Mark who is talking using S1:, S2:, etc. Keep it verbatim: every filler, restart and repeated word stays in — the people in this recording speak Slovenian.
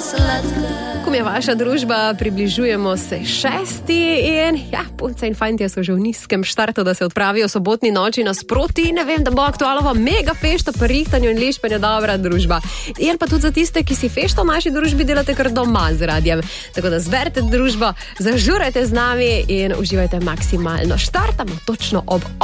S1: Kom je vaša družba, približujemo se šesti in ja, punce in fantje so že v nizkem štartu, da se odpravijo sobotni noči nasproti. Ne vem, da bo aktualova mega fešta pri rihtanju in lišpanju dobra družba. In pa tudi za tiste, ki si fešto v naši družbi delate kar doma z radiem. Tako da zberite družbo, zažurajte z nami in uživajte maksimalno. Štartamo točno ob